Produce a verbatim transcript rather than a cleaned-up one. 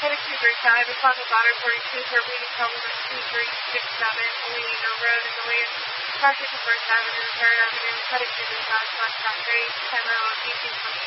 Credit two three five, respond to Goddard forty-two for reading problem two three six seven, Leader Road in the Williams, Parking to First Avenue, Third Avenue, Credit two three five, Black Factory, ten mile on eighteen twenty.